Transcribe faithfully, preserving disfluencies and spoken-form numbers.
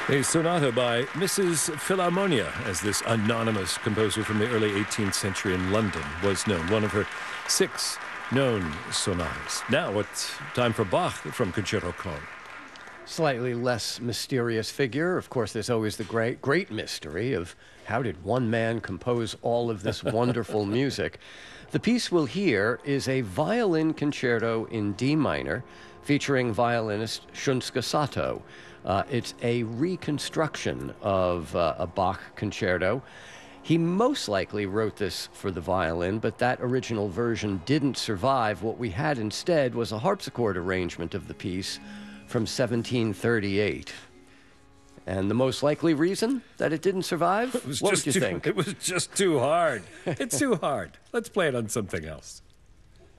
A sonata by Missus Philharmonia, as this anonymous composer from the early eighteenth century in London was known, one of her six known sonatas. Now it's time for Bach from Concerto Con. Slightly less mysterious figure. Of course, there's always the great, great mystery of how did one man compose all of this wonderful music. The piece we'll hear is a violin concerto in D minor featuring violinist Shunsuke Sato. Uh, it's a reconstruction of uh, a Bach concerto. He most likely wrote this for the violin, but that original version didn't survive. What we had instead was a harpsichord arrangement of the piece from seventeen thirty-eight. And the most likely reason that it didn't survive? It was what just would you too, think? It was just too hard. It's too hard. Let's play it on something else.